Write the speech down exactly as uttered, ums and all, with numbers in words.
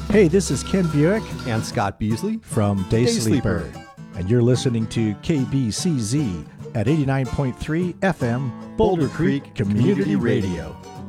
Hey, this is Ken Buick and Scott Beasley from Day, Day Sleeper. Sleeper. And you're listening to K B C Z at eighty-nine point three F M, Boulder, Boulder Creek, Creek Community, Community Radio. Radio.